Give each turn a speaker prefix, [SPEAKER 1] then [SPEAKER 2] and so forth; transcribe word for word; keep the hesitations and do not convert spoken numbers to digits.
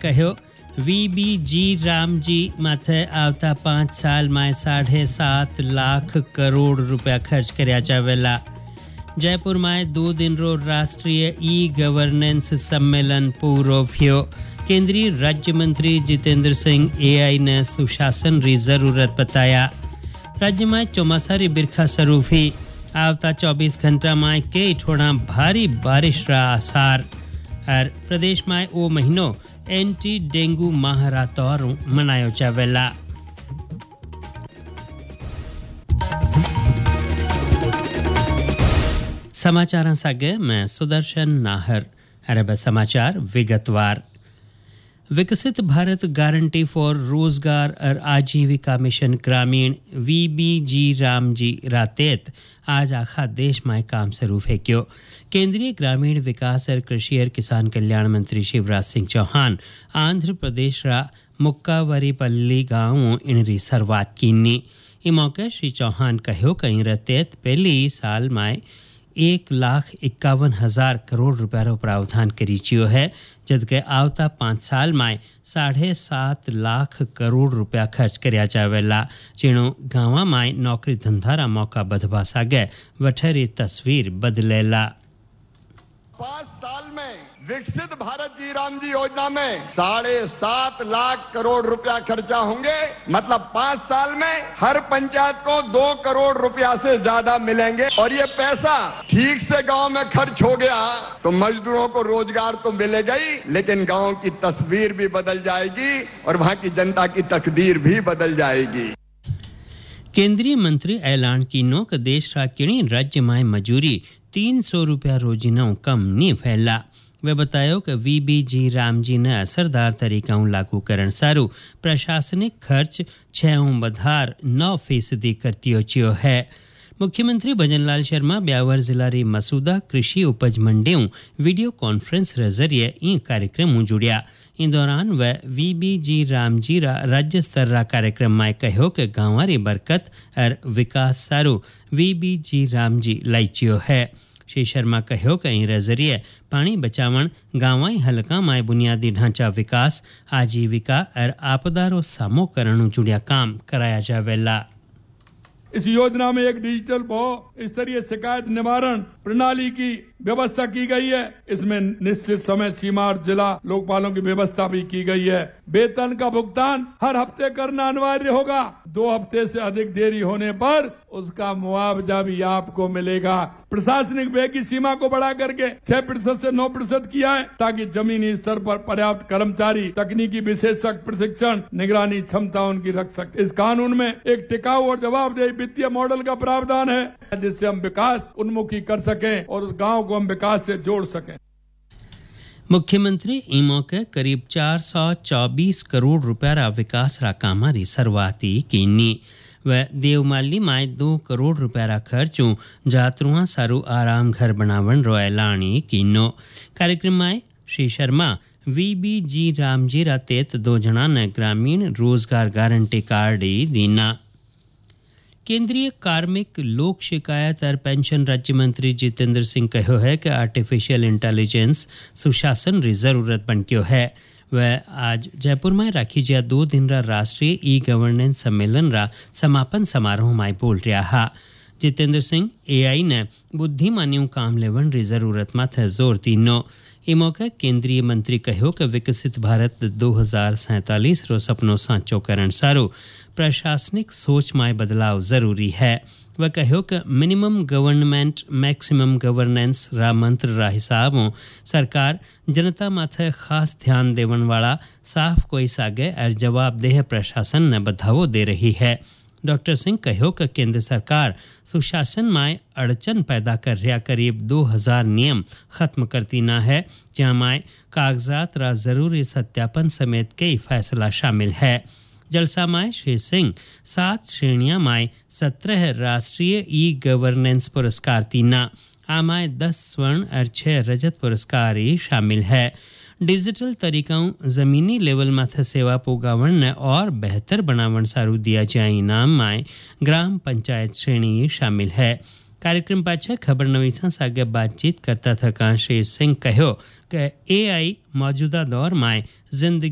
[SPEAKER 1] कहो वीबीजी रामजी माथे आवता पाँच साल में साढ़े सात लाख करोड़ रुपया खर्च करया जावेला। जयपुर में दो दिन रो राष्ट्रीय ई गवर्नेंस सम्मेलन पूरो थियो। केंद्रीय राज्य मंत्री जितेंद्र सिंह एआई ने सुशासन री जरूरत बताया। राज्य में चौमासारी बिरखा सरूफी आवता चौबीस घंटा में कई ठोड़ा भारी बारिश रा आसार। और प्रदेश में ओ महीनो एंटी डेंगू माह रा तौर मनायो जावेला। समाचार सागे मैं सुदर्शन नाहर। अरब समाचार विगतवार। विकसित भारत गारंटी फॉर रोजगार और आजीविका मिशन ग्रामीण वीबीजी रामजी रातेत आज आखा देश में काम शुरू फेंक्यो। केंद्रीय ग्रामीण विकास और कृषि और किसान कल्याण मंत्री शिवराज सिंह चौहान आंध्र प्रदेश रा मुक्कावरीपल्ली गांव इनरी शुरुआत कीनी। इस मौके श्री चौहान कहो कहीं रतेत पहली साल में एक लाख इक्यावन हजार करोड़ रुपया रो प्रावधान करी चियो है, जबकि आवता पाँच साल में साढ़े सात लाख करोड़ रुपया खर्च करया जावेला। जिणो गाँव में नौकरी धंधा रा मौका बधवा सागे वठरी तस्वीर बदलेला।
[SPEAKER 2] पाँच साल में विकसित भारत जी राम जी योजना में साढ़े सात लाख करोड़ रुपया खर्चा होंगे। मतलब पाँच साल में हर पंचायत को दो करोड़ रुपया से ज्यादा मिलेंगे। और ये पैसा ठीक से गांव में खर्च हो गया तो मजदूरों को रोजगार तो मिलेगा ही, लेकिन गांव की तस्वीर भी बदल जाएगी और वहां की जनता की तकदीर भी बदल जाएगी।
[SPEAKER 1] केंद्रीय मंत्री ऐलान कीनो कि देश रा किणी राज्य में मजूरी तीन सौ रुपया रोजीना कम नहीं फैला। वे बतायो कि वीबीजी रामजी ने असरदार तरीकाओं लागू करण सारू प्रशासनिक खर्च छह बधार नौ फीसदी करतियो चियो है। मुख्यमंत्री भजनलाल शर्मा ब्यावर जिला री मसूदा कृषि उपज मंडियों वीडियो कॉन्फ्रेंस रे जरिए ई कार्यक्रम जुड़िया। इन दौरान वह वीबीजी रामजी रा राज्य स्तर रा कार्यक्रम में कहो कि गांवारी बरकत और विकास सारू वीबीजी रामजी लाइचियो है। श्री शर्मा कहो कि इन जरिए पानी बचावन गांवाई हलका में बुनियादी ढांचा विकास आजीविका और आपदारो सामो करणु जुड़िया काम कराया जावेला।
[SPEAKER 3] इस योजना में एक डिजिटल बहु स्तरीय शिकायत निवारण प्रणाली की व्यवस्था की गई है। इसमें निश्चित समय सीमा और जिला लोकपालों की व्यवस्था भी की गई है। वेतन का भुगतान हर हफ्ते करना अनिवार्य होगा। दो हफ्ते से अधिक देरी होने पर उसका मुआवजा भी आपको मिलेगा। प्रशासनिक व्यय की सीमा को बढ़ा करके छह प्रतिशत से नौ प्रतिशत किया है, ताकि जमीनी स्तर पर पर्याप्त कर्मचारी तकनीकी विशेषज्ञ प्रशिक्षण निगरानी क्षमता उनकी रख सके। इस कानून में एक टिकाऊ और जवाबदेही वित्तीय मॉडल का प्रावधान है, जिससे हम विकास उन्मुखी कर सकें और उस गांव को हम विकास से जोड़ सकें।
[SPEAKER 1] मुख्यमंत्री ई मौके करीब चार सौ चौबीस करोड़ रुपया रा विकास रा कामारी शुरुआती कीनी। वह देवमाली में दो करोड़ रुपया रा खर्चों जातरुआ सारू आराम घर बनावन रो ऐलानी कीनो। कार्यक्रम में श्री शर्मा वीबीजी रामजी रा तेत दो जना ने ग्रामीण रोजगार गारंटी कार्ड दीना। केंद्रीय कार्मिक लोक शिकायत और पेंशन राज्य मंत्री जितेंद्र सिंह कहो है कि आर्टिफिशियल इंटेलिजेंस सुशासन री जरूरत बन क्यों है। वह आज जयपुर में राखी जा दो दिन रा राष्ट्रीय ई गवर्नेंस सम्मेलन रा समापन समारोह में बोल रहा हा। जितेंद्र सिंह एआई ने बुद्धिमानियों काम लेवन री जरूरत माथे जोर तीनो। इस मौके केंद्रीय मंत्री कहो कि विकसित भारत दो हजार सैंतालीस रो सपनों सांचो करण सारू प्रशासनिक सोच में बदलाव जरूरी है। वह कहो कि मिनिमम गवर्नमेंट मैक्सिमम गवर्नेंस रा मंत्र रा हिसाबों सरकार जनता माथे खास ध्यान देवन वाला साफ कोई सागे और जवाबदेह प्रशासन ने बधावो दे रही है। डॉक्टर सिंह कहो कि केंद्र सरकार सुशासन में अड़चन पैदा कर रहा करीब दो हजार नियम खत्म करती ना है, जहाँ में कागजात रा जरूरी सत्यापन समेत कई फैसला शामिल है। जलसा में श्री सिंह सात श्रेणियां में सत्रह राष्ट्रीय ई गवर्नेंस पुरस्कार तीना आमाय दस स्वर्ण और छह रजत पुरस्कार शामिल है। डिजिटल तरीकाओं जमीनी लेवल माथे सेवा पोगावन ने और बेहतर बनावन सारू दिया जाए इनाम में ग्राम पंचायत श्रेणी शामिल है। कार्यक्रम पाछे खबर नवीसा सागे बातचीत करता था श्री सिंह कहो कि एआई मौजूदा दौर में जिंदगी